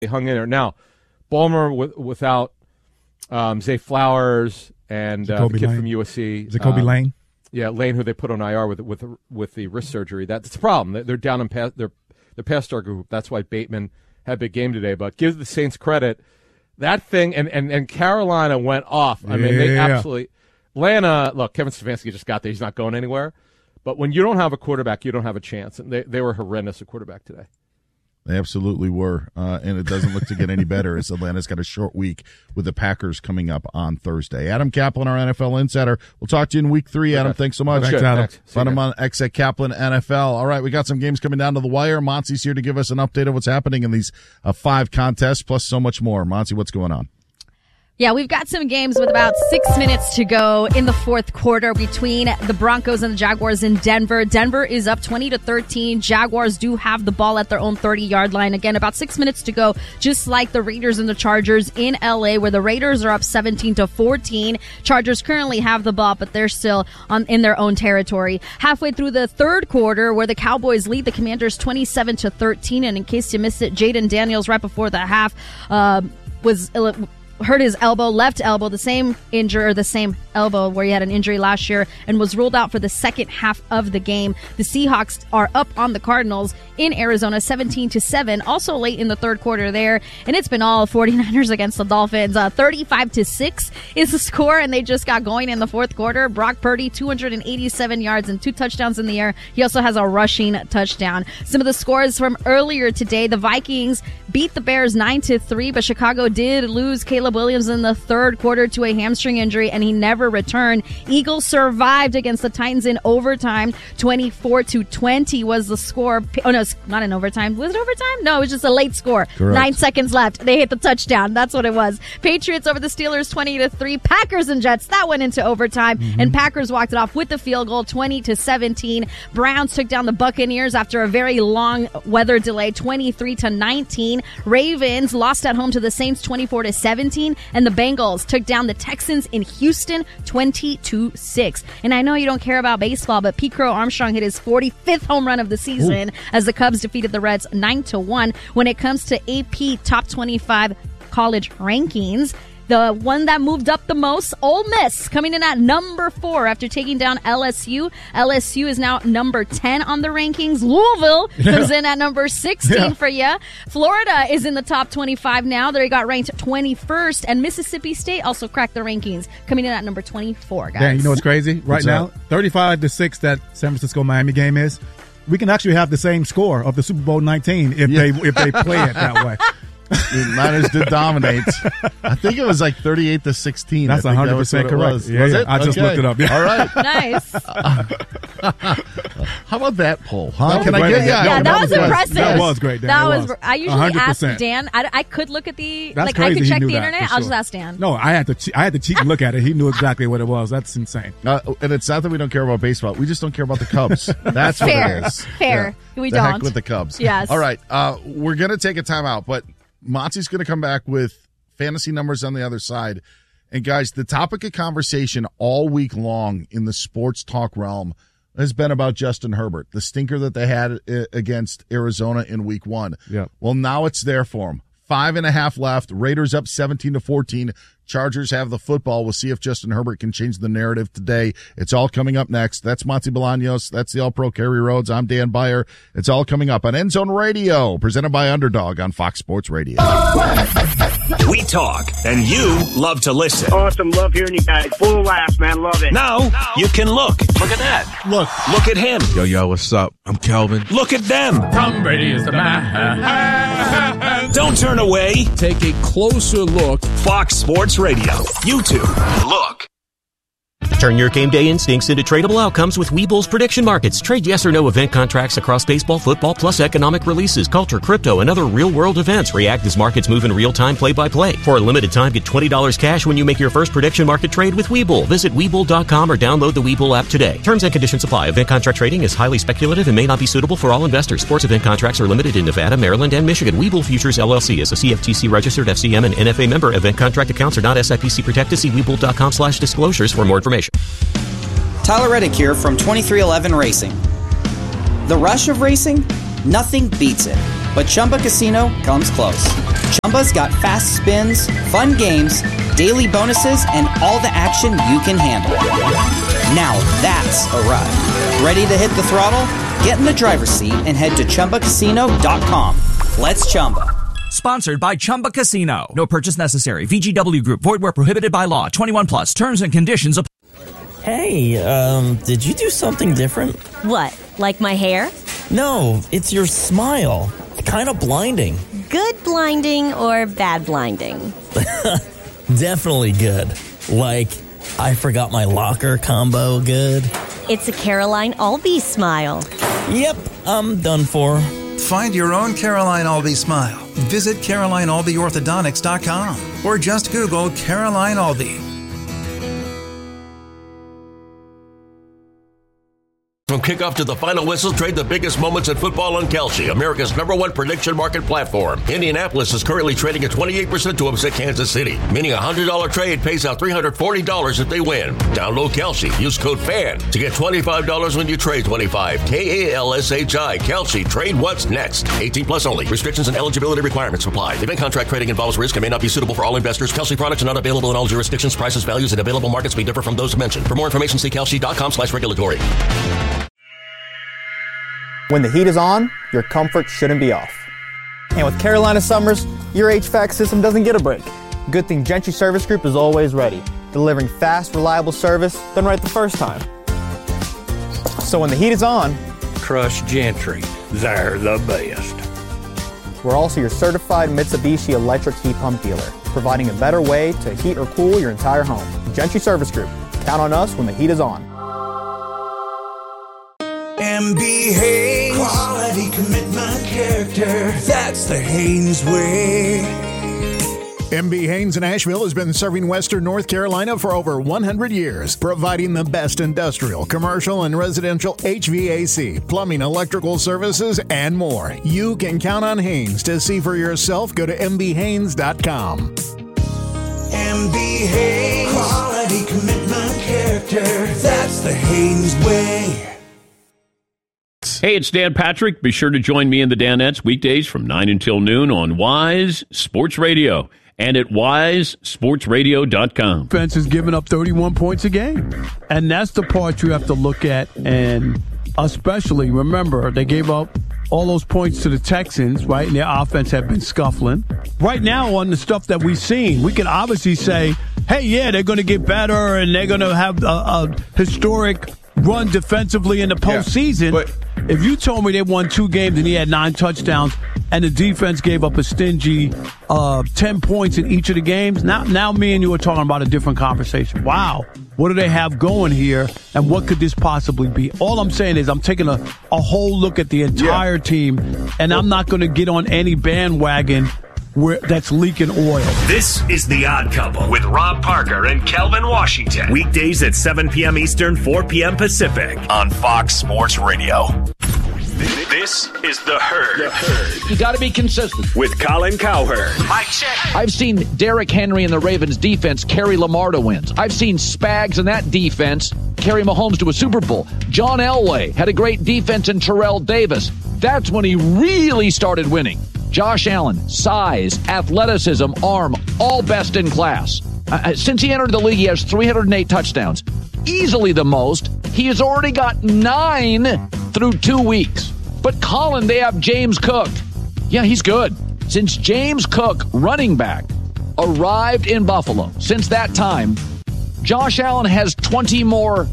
hung in there. Now, Balmer without Zay Flowers and the kid Lane from USC. Jacoby Lane. Yeah, Lane, who they put on IR with the wrist surgery. That's a problem. They're down in their past our group. That's why Bateman had a big game today. But give the Saints credit. That thing, and Carolina went off. I mean, they absolutely – Atlanta, look, Kevin Stefanski just got there. He's not going anywhere. But when you don't have a quarterback, you don't have a chance. And they were horrendous at quarterback today. They absolutely were, and it doesn't look to get any better as Atlanta's got a short week with the Packers coming up on Thursday. Adam Kaplan, our NFL insider. We'll talk to you in week 3, Adam. Thanks so much. Thanks, Adam. Find him on X at Kaplan NFL. All right, we got some games coming down to the wire. Monty's here to give us an update of what's happening in these 5 contests, plus so much more. Monty, what's going on? Yeah, we've got some games with about 6 minutes to go in the fourth quarter between the Broncos and the Jaguars in Denver. Denver is up 20-13. Jaguars do have the ball at their own 30-yard line. Again, about 6 minutes to go, just like the Raiders and the Chargers in LA, where the Raiders are up 17-14. Chargers currently have the ball, but they're still in their own territory. Halfway through the third quarter, where the Cowboys lead the Commanders 27-13. And in case you missed it, Jaden Daniels right before the half hurt his left elbow, the same elbow where he had an injury last year, and was ruled out for the second half of the game. The Seahawks are up on the Cardinals in Arizona 17-7, also late in the third quarter there, and it's been all 49ers against the Dolphins. 35-6 is the score, and they just got going in the fourth quarter. Brock Purdy, 287 yards and 2 touchdowns in the air. He also has a rushing touchdown. Some of the scores from earlier today: the Vikings beat the Bears 9-3, but Chicago did lose Caleb Williams in the third quarter to a hamstring injury, and he never returned. Eagles survived against the Titans in overtime. 24-20 was the score. Oh, no, not in overtime. Was it overtime? No, it was just a late score. Correct. 9 seconds left. They hit the touchdown. That's what it was. Patriots over the Steelers 20-3. Packers and Jets, that went into overtime, and Packers walked it off with the field goal 20-17. Browns took down the Buccaneers after a very long weather delay 23-19. Ravens lost at home to the Saints 24-17. And the Bengals took down the Texans in Houston 20-6. And I know you don't care about baseball, but Pete Crow Armstrong hit his 45th home run of the season as the Cubs defeated the Reds 9-1. When it comes to AP Top 25 college rankings, the one that moved up the most, Ole Miss, coming in at number 4 after taking down LSU. LSU is now number 10 on the rankings. Louisville comes in at number 16 for you. Florida is in the top 25 now. They got ranked 21st. And Mississippi State also cracked the rankings, coming in at number 24, guys. Dan, you know what's crazy? Right now, 35-6 that San Francisco-Miami game is. We can actually have the same score of the Super Bowl 19 if they play it that way. The Niners did dominate. I think it was like 38-16. That's 100% correct. Was it? I just looked it up. Yeah. All right. Nice. How about that poll? Huh? That was impressive. That was great, Dan. I usually 100%. ask Dan. I could look at the That's I crazy. could check He the knew that, internet. for I'll sure. just ask Dan. No, I had to cheat and look at it. He knew exactly what it was. That's insane. And it's not that we don't care about baseball. We just don't care about the Cubs. That's what it is. Fair. Yeah. We the don't. heck with the Cubs. Yes. All right. We're going to take a timeout, but Monty's going to come back with fantasy numbers on the other side. And guys, the topic of conversation all week long in the sports talk realm has been about Justin Herbert, the stinker that they had against Arizona in week 1. Yeah. Well, now it's there for him. 5.5 left. Raiders up 17-14. Chargers have the football. We'll see if Justin Herbert can change the narrative today. It's all coming up next. That's Monty Bolaños. That's the All-Pro Kerry Rhodes. I'm Dan Beyer. It's all coming up on End Zone Radio, presented by Underdog on Fox Sports Radio. We talk, and you love to listen. Awesome. Love hearing you guys. Full of laughs, man. Love it. Now you can look. Look at that. Look at him. Yo, what's up? I'm Calvin. Look at them. Tom Brady is the man. Don't turn away. Take a closer look. Fox Sports Radio. YouTube. Look. Turn your game day instincts into tradable outcomes with Webull's prediction markets. Trade yes or no event contracts across baseball, football, plus economic releases, culture, crypto, and other real-world events. React as markets move in real time, play-by-play. For a limited time, get $20 cash when you make your first prediction market trade with Webull. Visit Webull.com or download the Webull app today. Terms and conditions apply. Event contract trading is highly speculative and may not be suitable for all investors. Sports event contracts are limited in Nevada, Maryland, and Michigan. Webull Futures LLC is a CFTC-registered FCM and NFA member. Event contract accounts are not SIPC protected. See Webull.com/disclosures for more information. Tyler Reddick here from 2311 Racing. The rush of racing? Nothing beats it. but Chumba Casino comes close. Chumba's got fast spins, fun games, daily bonuses, and all the action you can handle. Now that's a ride. Ready to hit the throttle? Get in the driver's seat and head to ChumbaCasino.com. Let's Chumba. Sponsored by Chumba Casino. No purchase necessary. VGW Group. Void where prohibited by law. 21 plus. Terms and conditions apply. Hey, did you do something different? What, like my hair? No, it's your smile. Kind of blinding. Good blinding or bad blinding? Definitely good. Like, I forgot my locker combo good. It's a Caroline Albee smile. Yep, I'm done for. Find your own Caroline Albee smile. Visit CarolineAlbeeOrthodontics.com or just Google Caroline Albee. From kickoff to the final whistle, trade the biggest moments in football on Kalshi, America's #1 prediction market platform. Indianapolis is currently trading at 28% to upset Kansas City, meaning a $100 trade pays out $340 if they win. Download Kalshi. Use code FAN to get $25 when you trade 25. KALSHI. Kalshi. Trade what's next. 18 plus only. Restrictions and eligibility requirements apply. Event contract trading involves risk and may not be suitable for all investors. Kalshi products are not available in all jurisdictions. Prices, values, and available markets may differ from those mentioned. For more information, see kalshi.com/regulatory. When the heat is on, your comfort shouldn't be off. And with Carolina Summers, your HVAC system doesn't get a break. Good thing Gentry Service Group is always ready, delivering fast, reliable service done right the first time. So when the heat is on, trust Gentry. They're the best. We're also your certified Mitsubishi electric heat pump dealer, providing a better way to heat or cool your entire home. Gentry Service Group. Count on us when the heat is on. MB Haynes, quality, commitment, character. That's the Haynes way. MB Haynes in Asheville has been serving Western North Carolina for over 100 years, providing the best industrial, commercial, and residential HVAC, plumbing, electrical services, and more. You can count on Haynes. To see for yourself, go to mbhaynes.com. MB Haynes, quality, commitment, character. That's the Haynes way. Hey, it's Dan Patrick. Be sure to join me in the Danettes weekdays from 9 until noon on Wise Sports Radio and at wisesportsradio.com. Defense is giving up 31 points a game. And that's the part you have to look at. And especially, remember, they gave up all those points to the Texans, right? And their offense had been scuffling. Right now, on the stuff that we've seen, we can obviously say, hey, yeah, they're going to get better and they're going to have a historic run defensively in the postseason. Yeah, if you told me they won 2 games and he had 9 touchdowns and the defense gave up a stingy 10 points in each of the games, now me and you are talking about a different conversation. Wow, what do they have going here and what could this possibly be? All I'm saying is I'm taking a whole look at the entire team, and I'm not going to get on any bandwagon that's leaking oil. This is The Odd Couple with Rob Parker and Kelvin Washington. Weekdays at 7 p.m. Eastern, 4 p.m. Pacific on Fox Sports Radio. This is The Herd. You got to be consistent. With Colin Cowherd. Mike check. I've seen Derrick Henry and the Ravens defense carry Lamar to wins. I've seen Spags and that defense carry Mahomes to a Super Bowl. John Elway had a great defense in Terrell Davis. That's when he really started winning. Josh Allen, size, athleticism, arm, all best in class. Since he entered the league, he has 308 touchdowns. Easily the most. He has already got 9 through 2 weeks. But Colin, they have James Cook. Yeah, he's good. Since James Cook, running back, arrived in Buffalo, since that time, Josh Allen has 20 more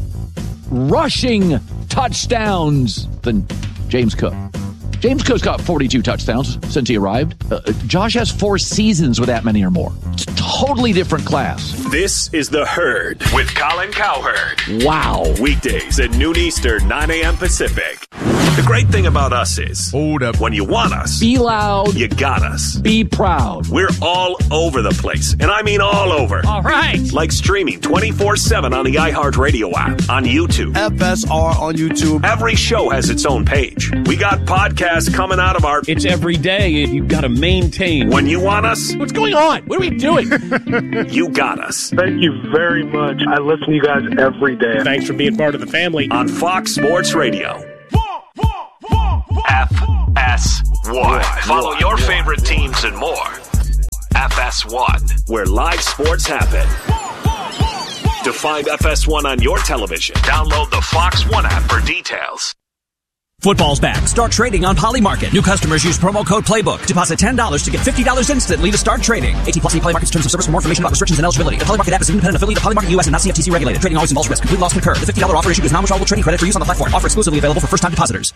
rushing touchdowns than James Cook. James Cook's got 42 touchdowns since he arrived. Josh has 4 seasons with that many or more. It's a totally different class. This is The Herd with Colin Cowherd. Wow. Weekdays at noon Eastern, 9 a.m. Pacific. The great thing about us is, hold up, when you want us, be loud, you got us. Be proud. We're all over the place, and I mean all over. All right. Like streaming 24/7 on the iHeartRadio app, on YouTube. FSR on YouTube. Every show has its own page. We got podcasts coming out of our... It's every day, and you've got to maintain. When you want us... What's going on? What are we doing? You got us. Thank you very much. I listen to you guys every day. Thanks for being part of the family. On Fox Sports Radio. FS1. Follow your favorite teams and more. FS1, where live sports happen. To find FS1 on your television, download the Fox One app for details. Football's back. Start trading on Polymarket. New customers use promo code PLAYBOOK. Deposit $10 to get $50 instantly to start trading. 18+ see Polymarket's terms of service for more information about restrictions and eligibility. The Polymarket app is an independent affiliate of Polymarket US and not CFTC regulated. Trading always involves risk. Complete loss concurred. The $50 offer issued is non-withdrawable trading credit for use on the platform. Offer exclusively available for first-time depositors.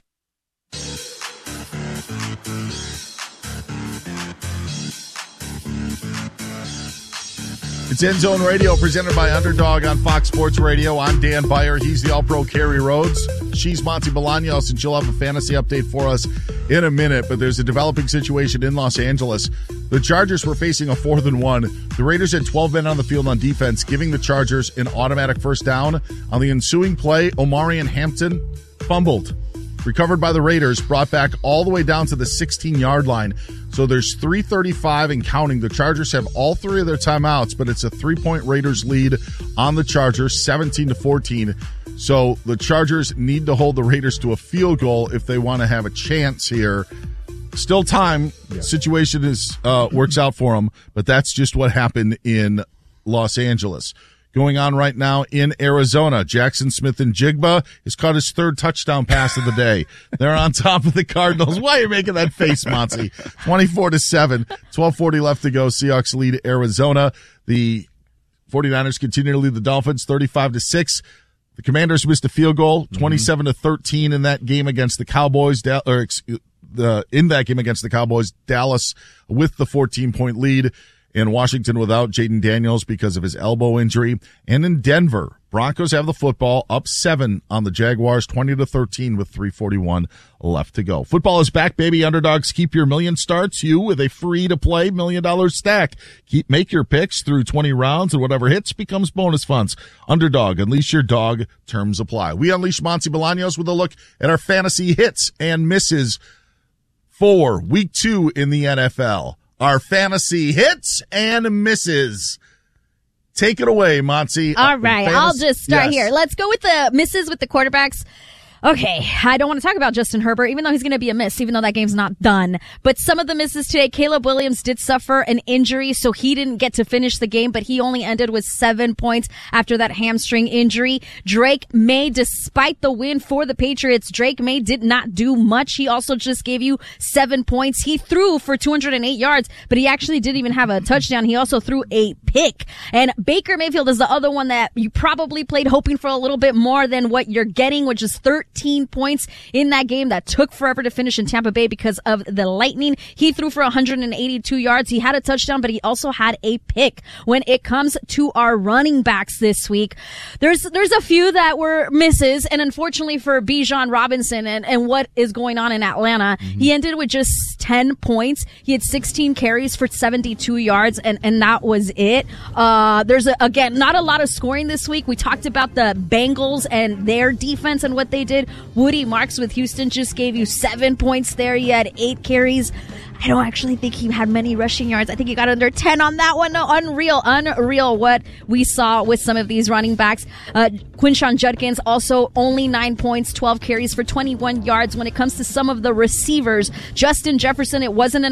It's End Zone Radio, presented by Underdog on Fox Sports Radio. I'm Dan Beyer. He's the All-Pro Carrie Rhodes. She's Monty Bolaños, and she'll have a fantasy update for us in a minute. But there's a developing situation in Los Angeles. The Chargers were facing a 4th and 1. The Raiders had 12 men on the field on defense, giving the Chargers an automatic first down. On the ensuing play, Omarion Hampton fumbled. Recovered by the Raiders, brought back all the way down to the 16-yard line. So there's 3:35 and counting. The Chargers have all 3 of their timeouts, but it's a 3-point Raiders lead on the Chargers, 17-14. So the Chargers need to hold the Raiders to a field goal if they want to have a chance here. Still time. Yeah. Situation is works out for them, but that's just what happened in Los Angeles. Going on right now in Arizona, Jackson Smith-Njigba has caught his 3rd touchdown pass of the day. They're on top of the Cardinals. Why are you making that face, Monty? 24-7, 12:40 left to go. Seahawks lead Arizona. The 49ers continue to lead the Dolphins 35-6. The Commanders missed a field goal, 27-13 in that game against the Cowboys. In that game against the Cowboys, Dallas with the 14-point lead. In Washington without Jaden Daniels because of his elbow injury. And in Denver, Broncos have the football up 7 on the Jaguars, 20-13 with 3:41 left to go. Football is back, baby. Underdogs keep your million starts you with a free-to-play $1 million stack. Make your picks through 20 rounds, and whatever hits becomes bonus funds. Underdog, unleash your dog. Terms apply. We unleash Monty Bolaños with a look at our fantasy hits and misses for Week 2 in the NFL. Our fantasy hits and misses. Take it away, Monty. All right, I'll just start here. Let's go with the misses with the quarterbacks. Okay, I don't want to talk about Justin Herbert, even though he's going to be a miss, even though that game's not done. But some of the misses today, Caleb Williams did suffer an injury, so he didn't get to finish the game, but he only ended with 7 points after that hamstring injury. Drake May, despite the win for the Patriots, Drake May did not do much. He also just gave you 7 points. He threw for 208 yards, but he actually didn't even have a touchdown. He also threw a pick. And Baker Mayfield is the other one that you probably played hoping for a little bit more than what you're getting, which is 13 points in that game that took forever to finish in Tampa Bay because of the lightning. He threw for 182 yards. He had a touchdown, but he also had a pick. When it comes to our running backs this week, there's a few that were misses, and unfortunately for Bijan Robinson and what is going on in Atlanta, he ended with just 10 points. He had 16 carries for 72 yards, and that was it. There's again not a lot of scoring this week. We talked about the Bengals and their defense and what they did. Woody Marks with Houston just gave you 7 points there. He had 8 carries. I don't actually think he had many rushing yards. I think he got under 10 on that one. No, unreal what we saw with some of these running backs. Quinshon Judkins also only 9 points, 12 carries for 21 yards. When it comes to some of the receivers, Justin Jefferson, it wasn't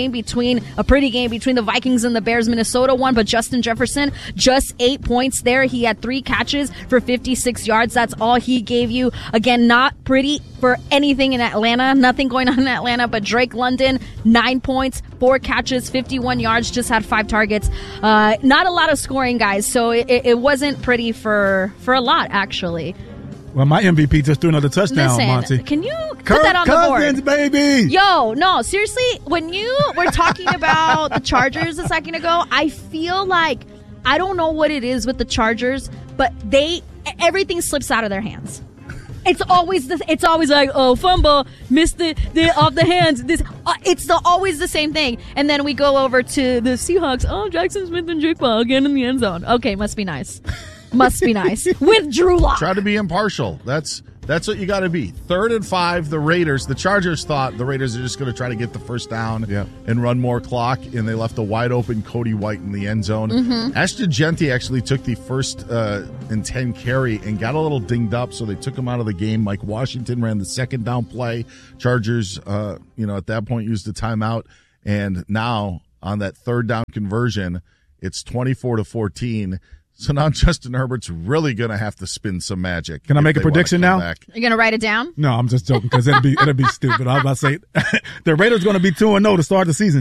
a pretty game between the Vikings and the Bears. Minnesota won, but Justin Jefferson, just 8 points there. He had 3 catches for 56 yards. That's all he gave you. Again, not pretty for anything in Atlanta. Nothing going on in Atlanta, but Drake London, 9 points, 4 catches, 51 yards, just had 5 targets. Not a lot of scoring, guys, so it wasn't pretty for a lot, actually. Well, my MVP just threw another touchdown, Monty. Can you put that on the board? Cousins, baby! Yo, no, seriously, when you were talking about the Chargers a second ago, I feel like, I don't know what it is with the Chargers, but everything slips out of their hands. It's always like, oh, fumble, missed the off the hands. It's always the same thing. And then we go over to the Seahawks. Oh, Jackson Smith-Njigba again in the end zone. Okay, must be nice. Must be nice with Drew Lock. Try to be impartial. That's That's what you got to be. 3rd and 5, the Raiders. The Chargers thought the Raiders are just going to try to get the first down and run more clock, and they left a wide open Cody White in the end zone. Ashton Genty actually took the 1st and 10 carry and got a little dinged up, so they took him out of the game. Mike Washington ran the 2nd down play. Chargers, at that point used the timeout, and now on that 3rd down conversion, it's 24-14. So now Justin Herbert's really going to have to spin some magic. Can I make a prediction now? Back. You're going to write it down? No, I'm just joking because it'll be stupid. I was about to say the Raiders going to be 2-0 to start the season.